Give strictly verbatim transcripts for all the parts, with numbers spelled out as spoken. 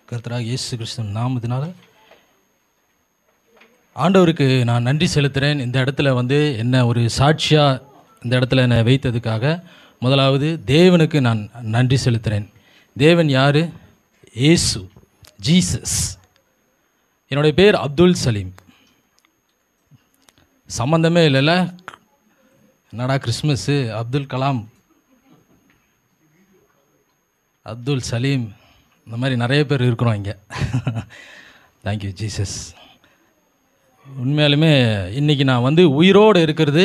கர்த்தராகிய இயேசு கிறிஸ்துவின் நாமத்தினால ஆண்டவருக்கு நான் நன்றி செலுத்துகிறேன். இந்த இடத்துல வந்து என்ன ஒரு சாட்சியாக இந்த இடத்துல என்னை வைத்ததுக்காக முதலாவது தேவனுக்கு நான் நன்றி செலுத்துகிறேன். தேவன் யார்? இயேசு, ஜீசஸ். என்னுடைய பேர் அப்துல் சலீம். சம்மந்தமே இல்லைல்ல, என்னடா கிறிஸ்மஸ்ஸு, அப்துல் கலாம், அப்துல் சலீம், இந்த மாதிரி நிறைய பேர் இருக்கிறோம் இங்கே. Thank you Jesus. உண்மையாலுமே இன்றைக்கி நான் வந்து உயிரோடு இருக்கிறது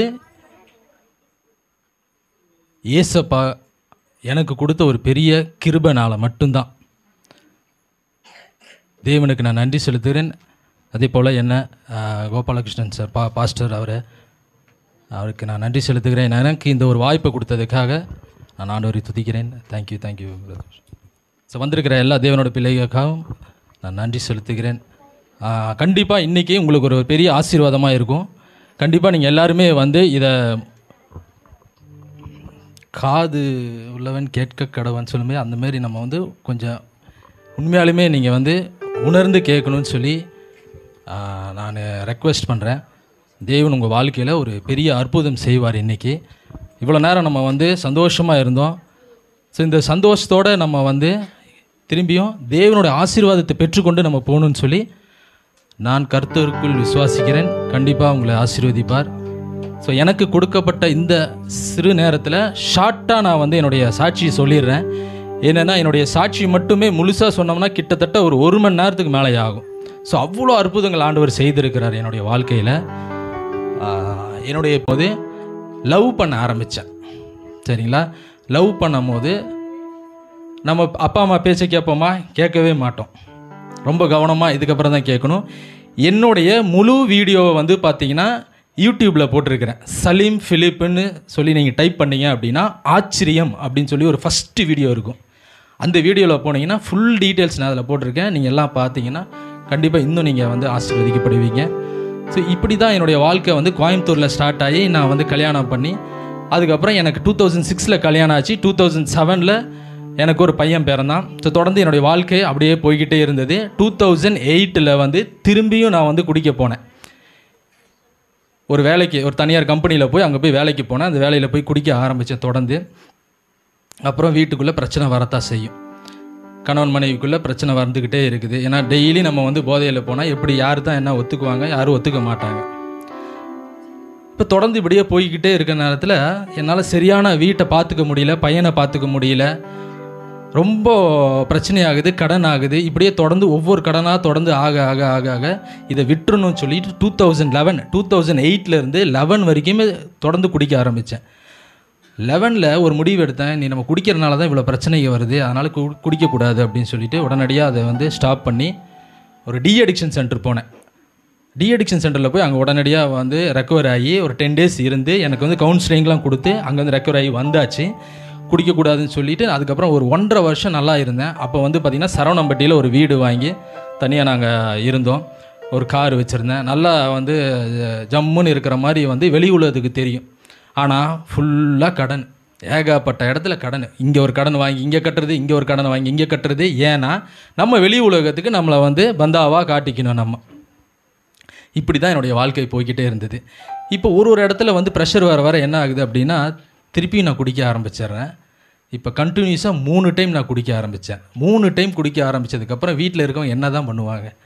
ஏசப்பா எனக்கு கொடுத்த ஒரு பெரிய கிருபைனால மட்டும்தான். தேவனுக்கு நான் நன்றி செலுத்துகிறேன். அதே போல் என்ன கோபாலகிருஷ்ணன் சார் பா பாஸ்டர் அவரை அவருக்கு நான் நன்றி செலுத்துகிறேன். எனக்கு இந்த ஒரு வாய்ப்பை கொடுத்ததுக்காக நான் ஆண்டவரை துதிக்கிறேன். Thank you thank you brother. ஸோ வந்திருக்கிற எல்லா தேவனோட பிள்ளைகளுக்காகவும் நான் நன்றி செலுத்துகிறேன். கண்டிப்பாக இன்றைக்கி உங்களுக்கு ஒரு பெரிய ஆசீர்வாதமாக இருக்கும். கண்டிப்பாக நீங்கள் எல்லாருமே வந்து இதை காது உள்ளவன் கேட்க கடவன் சொல்லும்போது அந்தமாரி நம்ம வந்து கொஞ்சம் உண்மையாலுமே நீங்கள் வந்து உணர்ந்து கேட்கணும்னு சொல்லி நான் ரெக்வெஸ்ட் பண்ணுறேன். தேவன் உங்கள் வாழ்க்கையில் ஒரு பெரிய அற்புதம் செய்வார். இன்றைக்கி இவ்வளோ நேரம் நம்ம வந்து சந்தோஷமாக இருந்தோம். ஸோ இந்த சந்தோஷத்தோடு நம்ம வந்து திரும்பியும் தேவனோட ஆசீர்வாதத்தை பெற்றுக்கொண்டு நம்ம போகணுன்னு சொல்லி நான் கர்த்தருக்குள் விசுவாசிக்கிறேன். கண்டிப்பாக உங்களை ஆசீர்வதிப்பார். ஸோ எனக்கு கொடுக்கப்பட்ட இந்த சிறு நேரத்தில் ஷார்ட்டாக நான் வந்து என்னுடைய சாட்சியை சொல்லிடுறேன். ஏன்னா என்னுடைய சாட்சி மட்டுமே முழுசாக சொன்னோம்னா கிட்டத்தட்ட ஒரு ஒரு மணி நேரத்துக்கு மேலே ஆகும். ஸோ அவ்வளோ அற்புதங்கள் ஆண்டவர் செய்திருக்கிறார் என்னுடைய வாழ்க்கையில். என்னுடைய போது லவ் பண்ண ஆரம்பித்தேன். சரிங்களா? லவ் பண்ணும் போது நம்ம அப்பா அம்மா பேச்சை கேட்போமா? கேட்கவே மாட்டோம். ரொம்ப கவனமாக இதுக்கப்புறம் தான் கேட்கணும். என்னுடைய முழு வீடியோவை வந்து பார்த்தீங்கன்னா யூடியூப்பில் போட்டிருக்கிறேன். சலீம் ஃபிலிப்புன்னு சொல்லி நீங்கள் டைப் பண்ணிங்க அப்படின்னா ஆச்சரியம் அப்படின்னு சொல்லி ஒரு ஃபஸ்ட்டு வீடியோ இருக்கும். அந்த வீடியோவில் போனீங்கன்னா ஃபுல் டீட்டெயில்ஸ் நான் அதில் போட்டிருக்கேன். நீங்கள் எல்லாம் பார்த்தீங்கன்னா கண்டிப்பாக இன்னும் நீங்கள் வந்து ஆசீர்வதிக்கப்படுவீங்க. ஸோ இப்படி தான் என்னுடைய வாழ்க்கை வந்து கோயம்புத்தூரில் ஸ்டார்ட் ஆகி நான் வந்து கல்யாணம் பண்ணி அதுக்கப்புறம் எனக்கு டூ தௌசண்ட் சிக்ஸில் கல்யாணம் ஆச்சு. டூ தௌசண்ட் செவனில் எனக்கு ஒரு பையன் பிறந்தான். ஸோ தொடர்ந்து என்னுடைய வாழ்க்கை அப்படியே போய்கிட்டே இருந்தது. டூ தௌசண்ட் எயிட்டில் வந்து திரும்பியும் நான் வந்து குடிக்க போனேன். ஒரு வேலைக்கு ஒரு தனியார் கம்பெனியில் போய் அங்கே போய் வேலைக்கு போனேன். அந்த வேலையில் போய் குடிக்க ஆரம்பித்தேன் தொடர்ந்து. அப்புறம் வீட்டுக்குள்ளே பிரச்சனை வரத்தான் செய்யும். கணவன் மனைவிக்குள்ளே பிரச்சனை வந்துக்கிட்டே இருக்குது. ஏன்னா டெய்லி நம்ம வந்து போதையில் போனால் எப்படி யார் தான் என்ன ஒத்துக்குவாங்க, யாரும் ஒத்துக்க மாட்டாங்க. இப்போ தொடர்ந்து இப்படியே போய்கிட்டே இருக்கிற நேரத்தில் என்னால் சரியான வீட்டை பார்த்துக்க முடியல, பையனை பார்த்துக்க முடியல. ரொம்ப பிரச்சனையாகுது, கடன் ஆகுது. இப்படியே தொடர்ந்து ஒவ்வொரு கடனாக தொடர்ந்து ஆக ஆக ஆக ஆக இதை விட்டுறணும்னு சொல்லிட்டு two thousand eleven two thousand எயிட்லேருந்து eleven வரைக்குமே தொடர்ந்து குடிக்க ஆரம்பித்தேன். லெவனில் ஒரு முடிவு எடுத்தேன், நீ நம்ம குடிக்கிறனால தான் இவ்வளோ பிரச்சனைகள் வருது, அதனால் கு குடிக்கக்கூடாது அப்படின்னு சொல்லிட்டு உடனடியாக அதை வந்து ஸ்டாப் பண்ணி ஒரு டி அடிக்ஷன் சென்டர் போனேன். டி அடிக்ஷன் சென்டரில் போய் அங்கே உடனடியாக வந்து ரெக்கவர் ஆகி ஒரு டென் டேஸ் இருந்து எனக்கு வந்து கவுன்சிலிங்லாம் கொடுத்து அங்கே வந்து ரெக்கவர் ஆகி வந்தாச்சு. குடிக்கக்கூடாதுன்னு சொல்லிவிட்டு அதுக்கப்புறம் ஒரு ஒன்றரை வருஷம் நல்லா இருந்தேன். அப்போ வந்து பார்த்திங்கன்னா சரவணம்பட்டியில் ஒரு வீடு வாங்கி தனியாக நாங்கள் இருந்தோம். ஒரு கார் வச்சுருந்தேன். நல்லா வந்து ஜம்முன்னு இருக்கிற மாதிரி வந்து வெளி உலகத்துக்கு தெரியும். ஆனால் ஃபுல்லாக கடன், ஏகப்பட்ட இடத்துல கடன். இங்கே ஒரு கடன் வாங்கி இங்கே கட்டுறது, இங்கே ஒரு கடன் வாங்கி இங்கே கட்டுறது. ஏன்னா நம்ம வெளி உலகத்துக்கு நம்மளை வந்து பந்தாவாக காட்டிக்கணும் நம்ம. இப்படி தான் என்னுடைய வாழ்க்கை போய்கிட்டே இருந்தது. இப்போ ஒரு ஒரு இடத்துல வந்து ப்ரெஷர் வர வர என்ன ஆகுது அப்படின்னா திருப்பி நான் குடிக்க ஆரம்பிச்சிடுறேன். இப்போ கண்டினியூஸாக மூணு டைம் நான் குடிக்க ஆரம்பித்தேன். மூணு டைம் குடிக்க ஆரம்பித்ததுக்கப்புறம் வீட்டில் இருக்கவங்க என்ன தான் பண்ணுவாங்க?